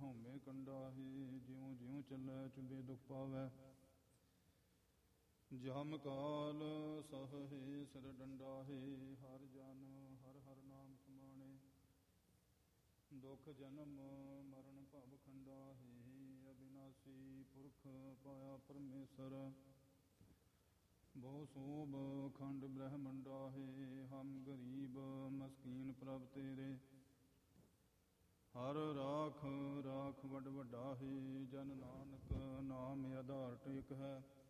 ਹਉਮੈ ਕੰਡਾਹੇ। ਜਿਉ ਜਿਉ ਚੱਲੈ ਚੁਬੇ ਦੁਖ ਪਾਵੈ। ਜਮ ਕਾਲ ਸਹਹਿ ਸਿਰ ਡੰਡਾਹੇ। ਹਰਿ ਜਨ ਹਰਿ ਹਰਿ ਨਾਮ ਸਮਾਣੇ। ਦੁਖ ਜਨਮ ਮਰਨ ਭਵ ਖੰਡਾਹੇ। ਅਬਿਨਾਸੀ ਪੁਰਖ ਪਾਇਆ ਪਰਮੇਸ਼ਰ। ਬਹੁ ਸੋਭ ਖੰਡ ਬ੍ਰਹਮੰਡਾਹੇ। ਹਮ ਗਰੀਬ ਮਸਕੀਨ ਪ੍ਰਭ ਤੇਰੇ। ਹਰ ਰਾਖ ਰਾਖ ਵੱਡ ਵੱਡਾਹੇ। ਜਨ ਨਾਨਕ ਨਾਮ ਆਧਾਰ ਟੇਕ ਹੈ।